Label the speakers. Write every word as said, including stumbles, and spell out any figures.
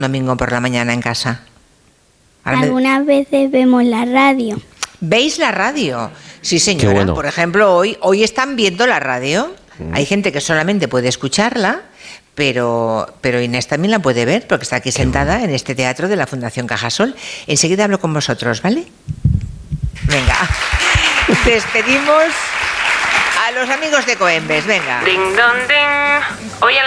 Speaker 1: domingo por la mañana en casa? Ahora
Speaker 2: Algunas me... veces vemos la radio.
Speaker 1: ¿Veis la radio? Sí, señora.
Speaker 3: Bueno.
Speaker 1: Por ejemplo, hoy, hoy están viendo la radio. Mm. Hay gente que solamente puede escucharla, pero, pero Inés también la puede ver porque está aquí Qué sentada bueno. en este teatro de la Fundación Cajasol. Enseguida hablo con vosotros, ¿vale? Venga. Despedimos a los amigos de Coembes. Venga.
Speaker 4: Ding, don, ding. Hoy a